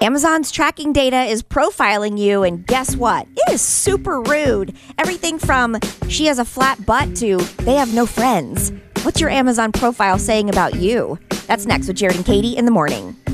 Amazon's tracking data is profiling you, and guess what? It is super rude. Everything from she has a flat butt to they have no friends. What's your Amazon profile saying about you? That's next with Jared and Katie in the morning.